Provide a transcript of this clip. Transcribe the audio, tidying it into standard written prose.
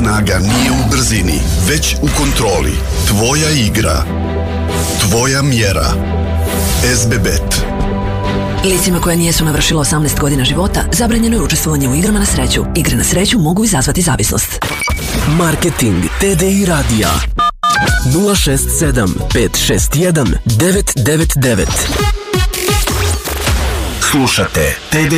snaga nije u brzini, već u kontroli. Tvoja igra. Tvoja mjera. SBBet. Licima koja nijesu navršila 18 godina života zabranjeno je učestvovanje u igrama na sreću. Igre na sreću mogu izazvati zavisnost. Marketing TDI radija 067 561 999. Slušate TDI